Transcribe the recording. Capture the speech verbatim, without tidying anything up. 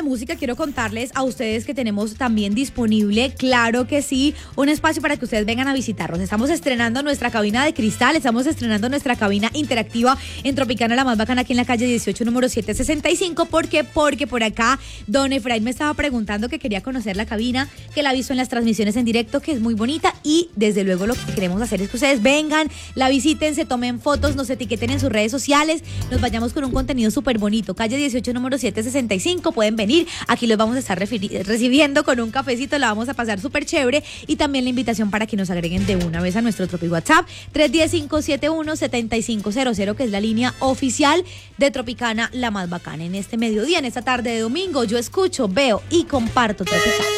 música, quiero contarles a ustedes que tenemos también disponible, claro que sí, un espacio para que ustedes vengan a visitarnos. Estamos estrenando nuestra cabina de cristal, estamos estrenando nuestra cabina interactiva en Tropicana La Más Bacana, aquí en la calle dieciocho, número setecientos sesenta y cinco. ¿Por qué? Porque por acá don Efraín me estaba preguntando que quería conocer la cabina, que la ha visto en las transmisiones en directo, que es muy bonita, y desde luego lo que queremos hacer es que ustedes vengan, la visiten, se tomen fotos, nos etiqueten en sus redes sociales, nos vayamos con un contenido súper bonito. Calle dieciocho, número setecientos sesenta y cinco, pueden venir, aquí los vamos a estar refiri- recibiendo con un cafecito, la vamos a pasar súper chévere, y también la invitación para que nos agreguen de una vez a nuestro Tropi WhatsApp, tres uno cero, cinco siete uno, siete cinco cero cero, que es la línea oficial de Tropicana La Más Bacana. En este mediodía, en esta tarde de domingo, yo escucho, veo y comparto Tropicana.